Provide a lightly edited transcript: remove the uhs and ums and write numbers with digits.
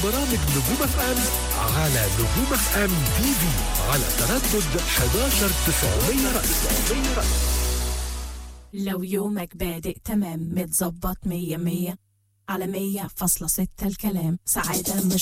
برامج نجوم اف ام على نجوم اف ام تي في على تردد 11900 رأس. لو يومك بادئ تمام متظبط 100 100 على 100.6 الكلام سعادة مش